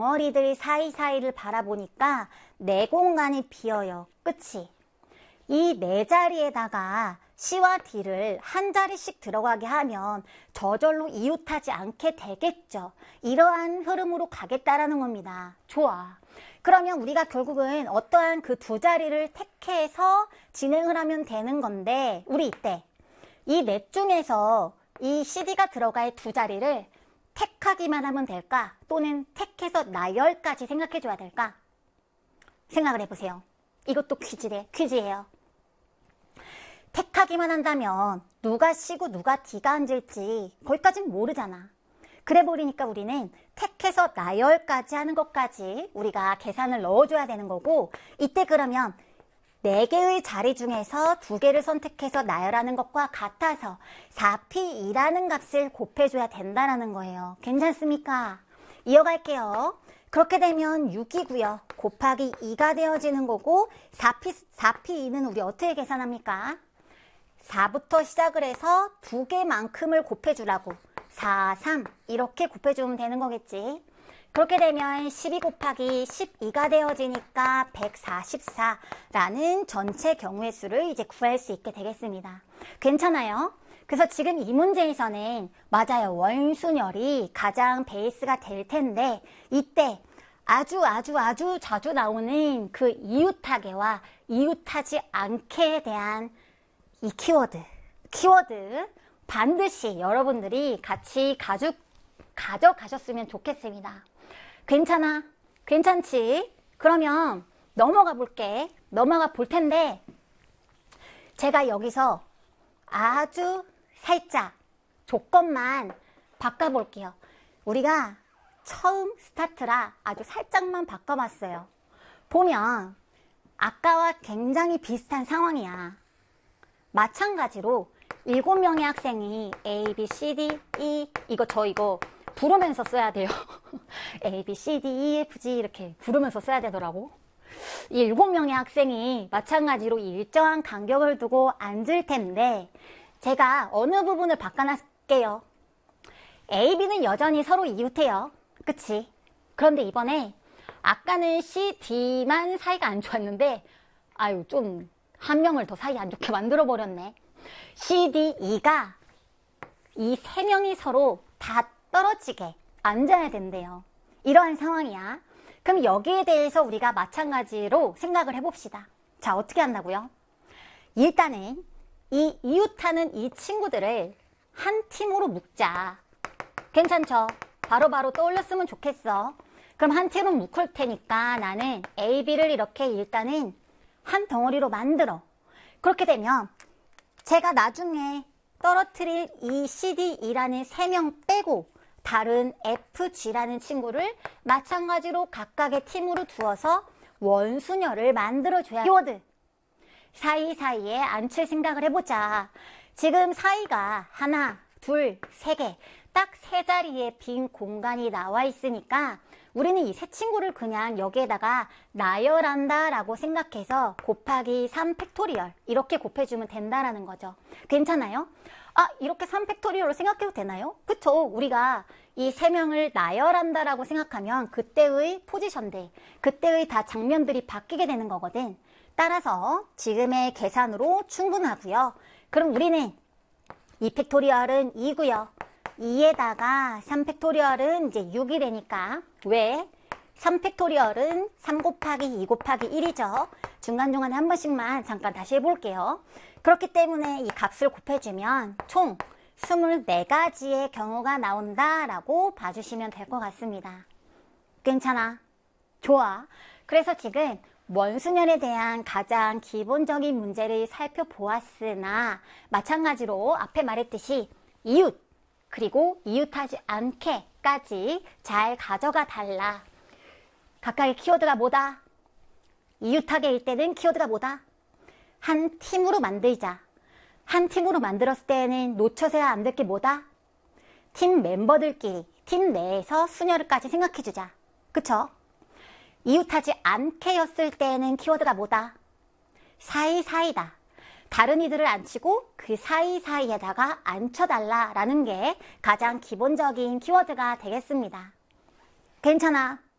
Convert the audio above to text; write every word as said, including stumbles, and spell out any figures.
덩어리들 사이사이를 바라보니까 내 공간이 비어요. 그치? 이 네 자리에다가 C와 D를 한 자리씩 들어가게 하면 저절로 이웃하지 않게 되겠죠. 이러한 흐름으로 가겠다라는 겁니다. 좋아. 그러면 우리가 결국은 어떠한 그 두 자리를 택해서 진행을 하면 되는 건데, 우리 이때 이 넷 중에서 이 씨디가 들어갈 두 자리를 택하기만 하면 될까? 또는 택해서 나열까지 생각해 줘야 될까? 생각을 해보세요. 이것도 퀴즈래, 퀴즈예요. 택하기만 한다면 누가 C고 누가 D가 앉을지 거기까지는 모르잖아. 그래 버리니까 우리는 택해서 나열까지 하는 것까지 우리가 계산을 넣어줘야 되는 거고, 이때 그러면 네 개의 자리 중에서 두 개를 선택해서 나열하는 것과 같아서 사 피 이라는 값을 곱해줘야 된다는 거예요. 괜찮습니까? 이어갈게요. 그렇게 되면 육이고요. 곱하기 이가 되어지는 거고, 사 피, 사 피 이는 우리 어떻게 계산합니까? 사부터 시작을 해서 두 개만큼을 곱해주라고 사, 삼 이렇게 곱해주면 되는 거겠지. 그렇게 되면 십이 곱하기 십이가 되어지니까 백사십사라는 전체 경우의 수를 이제 구할 수 있게 되겠습니다. 괜찮아요? 그래서 지금 이 문제에서는 맞아요. 원순열이 가장 베이스가 될 텐데, 이때 아주 아주 아주 자주 나오는 그 이웃하게와 이웃하지 않게에 대한 이 키워드, 키워드 반드시 여러분들이 같이 가져, 가져가셨으면 좋겠습니다. 괜찮아? 괜찮지? 그러면 넘어가 볼게. 넘어가 볼 텐데, 제가 여기서 아주 살짝 조건만 바꿔볼게요. 우리가 처음 스타트라 아주 살짝만 바꿔봤어요. 보면 아까와 굉장히 비슷한 상황이야. 마찬가지로 일곱 명의 학생이 A, B, C, D, E, 이거 저 이거 부르면서 써야 돼요. A, B, C, D, E, F, G 이렇게 부르면서 써야 되더라고. 이 일곱 명의 학생이 마찬가지로 일정한 간격을 두고 앉을 텐데, 제가 어느 부분을 바꿔놨게요. A, B는 여전히 서로 이웃해요. 그치? 그런데 이번에 아까는 C, D만 사이가 안 좋았는데, 아유 좀 한 명을 더 사이 안 좋게 만들어 버렸네. C, D, E가 이 세 명이 서로 다 떨어지게 앉아야 된대요. 이러한 상황이야. 그럼 여기에 대해서 우리가 마찬가지로 생각을 해봅시다. 자, 어떻게 한다고요? 일단은 이 이웃하는 이 친구들을 한 팀으로 묶자. 괜찮죠? 바로바로 바로 떠올렸으면 좋겠어. 그럼 한 팀은 묶을 테니까 나는 A, B를 이렇게 일단은 한 덩어리로 만들어. 그렇게 되면 제가 나중에 떨어뜨릴 이 C, D, E라는 세 명 빼고 다른 F, G라는 친구를 마찬가지로 각각의 팀으로 두어서 원순열을 만들어줘야. 키워드 사이사이에 앉힐 생각을 해보자. 지금 사이가 하나, 둘, 세 개, 딱 세 자리에 빈 공간이 나와 있으니까 우리는 이 세 친구를 그냥 여기에다가 나열한다 라고 생각해서 곱하기 삼 팩토리얼 이렇게 곱해주면 된다라는 거죠. 괜찮아요? 아, 이렇게 삼 팩토리얼로 생각해도 되나요? 그쵸? 우리가 이 세 명을 나열한다 라고 생각하면 그때의 포지션들, 그때의 다 장면들이 바뀌게 되는 거거든. 따라서 지금의 계산으로 충분하고요. 그럼 우리는 이 팩토리얼은 이고요. 이에다가 삼 팩토리얼은 이제 육이 되니까, 왜? 삼 팩토리얼은 삼 곱하기 이 곱하기 일이죠. 중간중간에 한 번씩만 잠깐 다시 해볼게요. 그렇기 때문에 이 값을 곱해주면 총 이십사 가지의 경우가 나온다라고 봐주시면 될 것 같습니다. 괜찮아? 좋아. 그래서 지금 원순열에 대한 가장 기본적인 문제를 살펴보았으나, 마찬가지로 앞에 말했듯이 이웃, 그리고 이웃하지 않게까지 잘 가져가 달라. 각각의 키워드가 뭐다? 이웃하게일 때는 키워드가 뭐다? 한 팀으로 만들자. 한 팀으로 만들었을 때는 놓쳐서야 안 될 게 뭐다? 팀 멤버들끼리, 팀 내에서 순열까지 생각해주자. 그쵸? 이웃하지 않게였을 때는 키워드가 뭐다? 사이사이다. 다른 이들을 앉히고 그 사이사이에다가 앉혀달라라는 게 가장 기본적인 키워드가 되겠습니다. 괜찮아?